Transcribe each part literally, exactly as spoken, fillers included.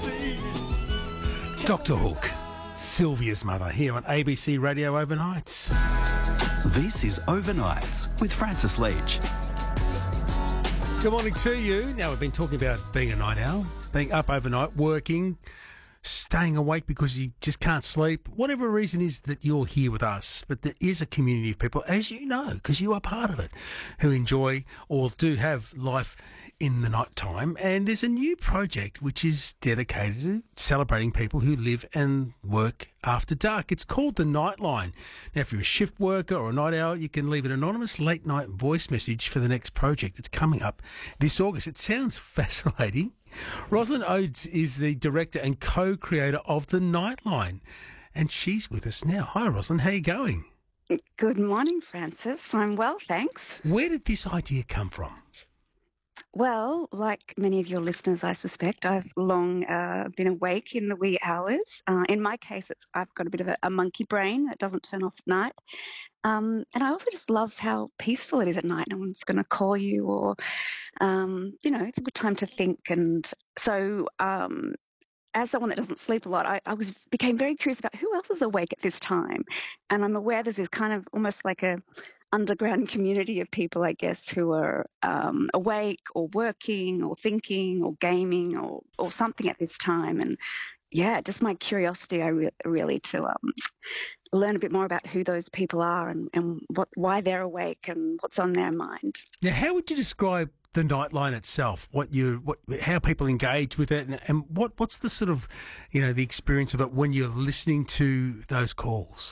It's Doctor Hook, Sylvia's mother, here on A B C Radio Overnights. This is Overnights with Francis Leach. Good morning to you. Now, we've been talking about being a night owl, being up overnight, working, staying awake because you just can't sleep, whatever reason is that you're here with us. But there is a community of people, as you know, because you are part of it, who enjoy or do have life in the night time. And there's a new project which is dedicated to celebrating people who live and work after dark. It's called the Nightline. Now, if you're a shift worker or a night owl, you can leave an anonymous late night voice message for the next project. It's coming up this August. It sounds fascinating. Rosalind Odes is the director and co-creator of the Nightline, and she's with us now. Hi, Rosalind. How are you going? Good morning, Francis. I'm well, thanks. Where did this idea come from? Well, like many of your listeners, I suspect, I've long uh, been awake in the wee hours. Uh, in my case, it's, I've got a bit of a, a monkey brain that doesn't turn off at night. Um, and I also just love how peaceful it is at night. No one's going to call you or, um, you know, it's a good time to think. And so um, as someone that doesn't sleep a lot, I, I was became very curious about who else is awake at this time. And I'm aware this is kind of almost like a underground community of people, I guess, who are um, awake or working or thinking or gaming or, or something at this time. And yeah, just my curiosity, I re- really to um, learn a bit more about who those people are and, and what why they're awake and what's on their mind. Now, how would you describe the Nightline itself? What you, what, how people engage with it, and, and what, what's the sort of, you know, the experience of it when you're listening to those calls?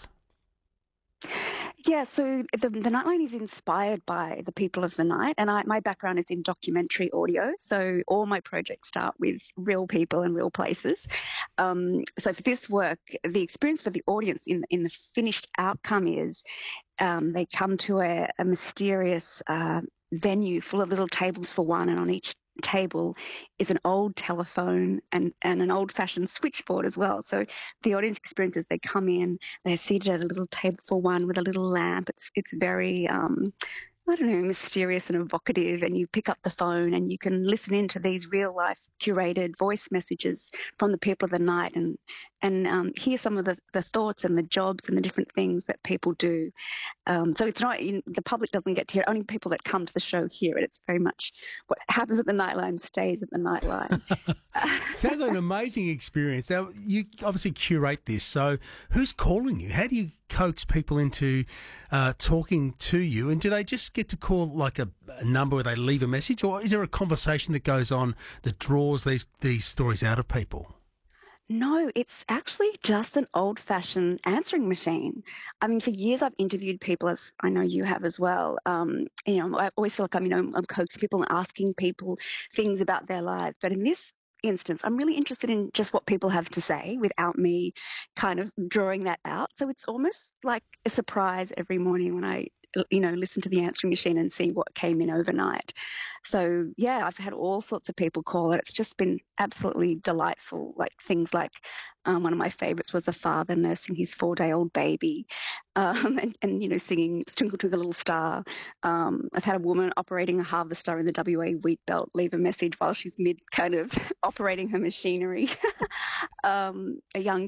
Yeah, so the, the Nightline is inspired by the people of the night, and I, my background is in documentary audio, so all my projects start with real people and real places. Um, so for this work, the experience for the audience in, in the finished outcome is um, they come to a, a mysterious uh, venue full of little tables for one, and on each table is an old telephone and, and an old-fashioned switchboard as well. So the audience experiences, they come in, they're seated at a little table for one with a little lamp. It's it's very, um, I don't know, mysterious and evocative, and you pick up the phone and you can listen into these real-life curated voice messages from the people of the night and and um, hear some of the, the thoughts and the jobs and the different things that people do. Um, so it's not, you, the public doesn't get to hear it. Only people that come to the show hear it. It's very much what happens at the Nightline stays at the Nightline. Sounds like an amazing experience. Now, you obviously curate this, so who's calling you? How do you coax people into uh, talking to you? And do they just get to call like a, a number where they leave a message, or is there a conversation that goes on that draws these, these stories out of people? No, it's actually just an old-fashioned answering machine. I mean, for years I've interviewed people, as I know you have as well. Um, you know, I always feel like I'm, you know, I'm coaxing people and asking people things about their lives. But in this instance, I'm really interested in just what people have to say without me kind of drawing that out. So it's almost like a surprise every morning when I, you know, listen to the answering machine and see what came in overnight. So, yeah, I've had all sorts of people call it. It's just been absolutely delightful, like things like um, one of my favourites was a father nursing his four-day-old baby um, and, and, you know, singing Twinkle, Twinkle, Little Star. Um, I've had a woman operating a harvester in the W A wheat belt leave a message while she's mid kind of operating her machinery. um, a young